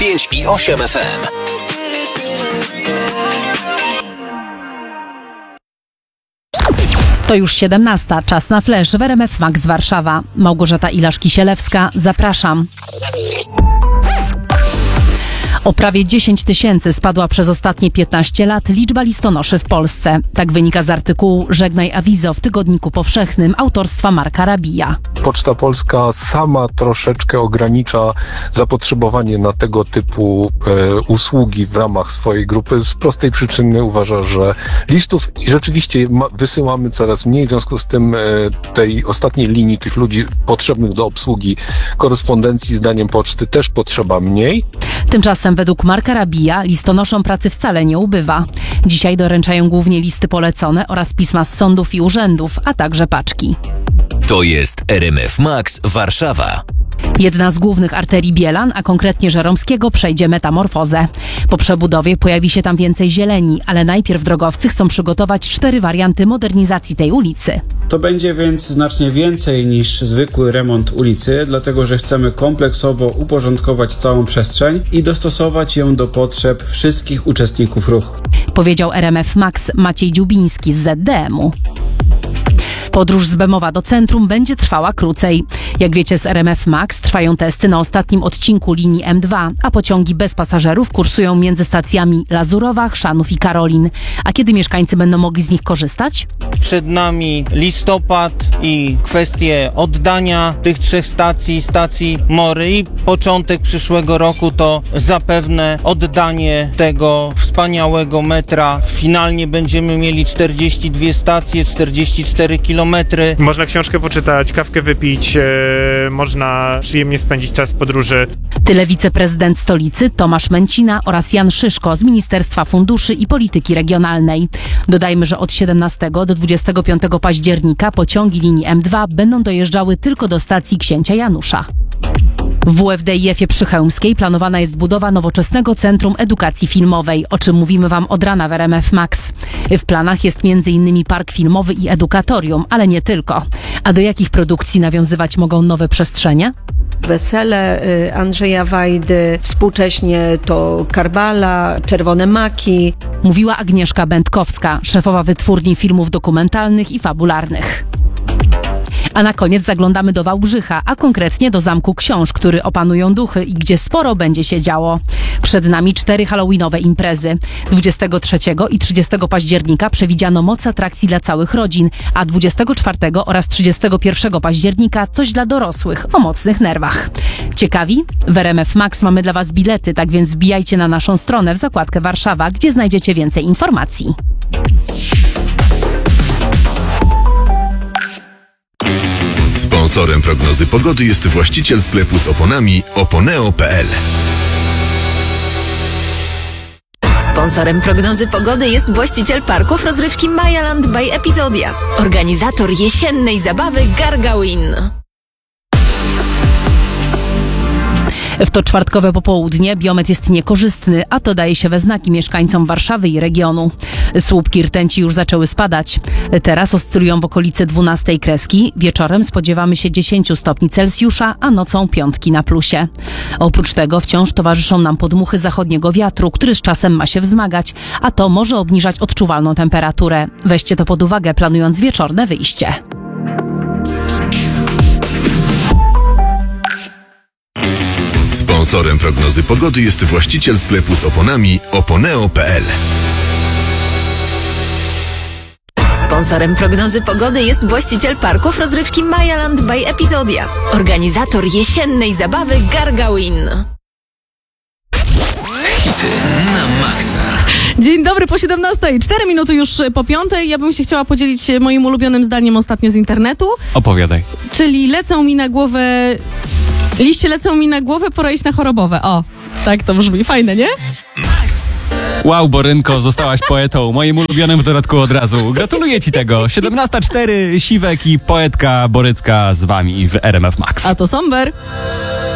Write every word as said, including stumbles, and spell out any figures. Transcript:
pięć i osiem F M. To już siedemnasta, czas na flash w R M F Max Warszawa. Małgorzata Ilasz-Kisielewska, zapraszam. O prawie dziesięć tysięcy spadła przez ostatnie piętnaście lat liczba listonoszy w Polsce. Tak wynika z artykułu Żegnaj Awizo w Tygodniku Powszechnym autorstwa Marka Rabija. Poczta Polska sama troszeczkę ogranicza zapotrzebowanie na tego typu e, usługi w ramach swojej grupy. Z prostej przyczyny uważa, że listów rzeczywiście ma, wysyłamy coraz mniej. W związku z tym e, tej ostatniej linii tych ludzi potrzebnych do obsługi korespondencji zdaniem poczty też potrzeba mniej. Tymczasem według Marka Rabija listonoszom pracy wcale nie ubywa. Dzisiaj doręczają głównie listy polecone oraz pisma z sądów i urzędów, a także paczki. To jest R M F Max Warszawa. Jedna z głównych arterii Bielan, a konkretnie Żeromskiego, przejdzie metamorfozę. Po przebudowie pojawi się tam więcej zieleni, ale najpierw drogowcy chcą przygotować cztery warianty modernizacji tej ulicy. To będzie więc znacznie więcej niż zwykły remont ulicy, dlatego że chcemy kompleksowo uporządkować całą przestrzeń i dostosować ją do potrzeb wszystkich uczestników ruchu. Powiedział R M F Max Maciej Dziubiński z Z D M-u. Podróż z Bemowa do centrum będzie trwała krócej. Jak wiecie z R M F Max trwają testy na ostatnim odcinku linii M dwa, a pociągi bez pasażerów kursują między stacjami Lazurowa, Chrzanów i Karolin. A kiedy mieszkańcy będą mogli z nich korzystać? Przed nami listopad i kwestie oddania tych trzech stacji, stacji Mory i początek przyszłego roku to zapewne oddanie tego wspaniałego metra. Finalnie będziemy mieli czterdzieści dwie stacje, czterdzieści cztery kilometry. Można książkę poczytać, kawkę wypić, e, można przyjemnie spędzić czas w podróży. Tyle wiceprezydent stolicy Tomasz Męcina oraz Jan Szyszko z Ministerstwa Funduszy i Polityki Regionalnej. Dodajmy, że od siedemnastego do dwudziestego piątego października pociągi linii M dwa będą dojeżdżały tylko do stacji Księcia Janusza. W W F D I F-ie Przychełmskiej planowana jest budowa nowoczesnego Centrum Edukacji Filmowej, o czym mówimy Wam od rana w R M F Max. W planach jest między innymi park filmowy i edukatorium, ale nie tylko. A do jakich produkcji nawiązywać mogą nowe przestrzenie? Wesele Andrzeja Wajdy, współcześnie to Karbala, Czerwone Maki. Mówiła Agnieszka Będkowska, szefowa wytwórni filmów dokumentalnych i fabularnych. A na koniec zaglądamy do Wałbrzycha, a konkretnie do Zamku Książ, który opanują duchy i gdzie sporo będzie się działo. Przed nami cztery halloweenowe imprezy. dwudziestego trzeciego i trzydziestego października przewidziano moc atrakcji dla całych rodzin, a dwudziestego czwartego oraz trzydziestego pierwszego października coś dla dorosłych o mocnych nerwach. Ciekawi? W R M F Max mamy dla Was bilety, tak więc wbijajcie na naszą stronę w zakładkę Warszawa, gdzie znajdziecie więcej informacji. Sponsorem prognozy pogody jest właściciel sklepu z oponami oponeo kropka p l. Sponsorem prognozy pogody jest właściciel parków rozrywki Mayaland by Epizodia. Organizator jesiennej zabawy Gargawin. W to czwartkowe popołudnie biometr jest niekorzystny, a to daje się we znaki mieszkańcom Warszawy i regionu. Słupki rtęci już zaczęły spadać. Teraz oscylują w okolicy dwunastej kreski. Wieczorem spodziewamy się dziesięć stopni Celsjusza, a nocą piątki na plusie. Oprócz tego wciąż towarzyszą nam podmuchy zachodniego wiatru, który z czasem ma się wzmagać, a to może obniżać odczuwalną temperaturę. Weźcie to pod uwagę, planując wieczorne wyjście. Sponsorem prognozy pogody jest właściciel sklepu z oponami oponeo kropka p l. Sponsorem prognozy pogody jest właściciel parków rozrywki Mayaland by Epizodia. Organizator jesiennej zabawy Gargawin. Hity na maksa. Dzień dobry po siedemnastej, cztery minuty już po piątej. Ja bym się chciała podzielić moim ulubionym zdaniem ostatnio z internetu. Opowiadaj. Czyli lecą mi na głowę... Liście lecą mi na głowę, pora iść na chorobowe. O, tak to brzmi. Fajne, nie? Wow, Borynko, zostałaś poetą. Moim ulubionym w dodatku od razu. Gratuluję ci tego. siedemnasta cztery, Siwek i poetka Borycka z wami w R M F Max. A to Somber.